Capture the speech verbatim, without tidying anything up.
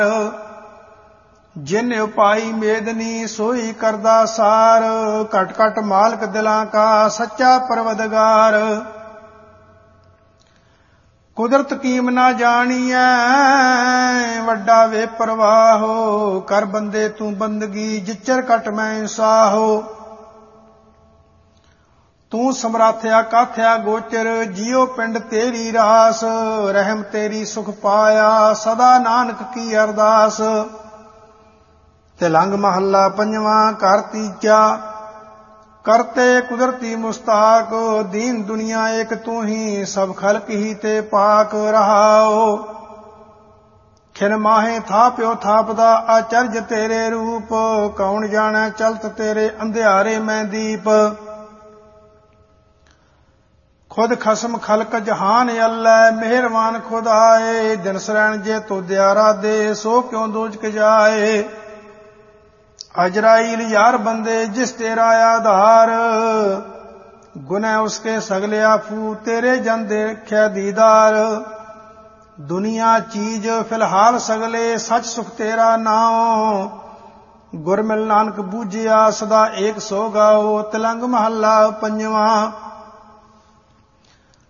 जिन उपाई मेदनी सोई करदा सार। घट घट मालक दिलां का सच्चा परवदगार। कुदरत कीम ना जानिए वड्डा वे परवाहो। कर बंदे तू बंदगी जिचर घट मैं इंसाहो। तू समराथया काथया गोचर जियो पिंड तेरी रास। रहम तेरी सुख पाया सदा नानक की अरदास। तिलंग महला पंजवा घर तीजा। करते कुदरती मुस्ताक दीन दुनिया एक तू ही सब खलक ही ते पाक रहाओ। खिन माहे थाप्यो थापदा आचर्य तेरे रूप। कौन जाने चलत तेरे अंधियारे मैं दीप। खुद खसम खलक जहान अल्लै मेहरबान खुद आए। दिन सरैण जे तो दयारा दे सो क्यों दोजक जाए। अजराइल यार बंदे जिस तेरा आधार। गुनह उसके सगले आफू तेरे जन देखै दीदार। दुनिया चीज फिलहाल सगले सच सुख तेरा नाम। गुरमिल नानक बूझिया सदा एक सो गाओ। तिलंग महला पंजवा।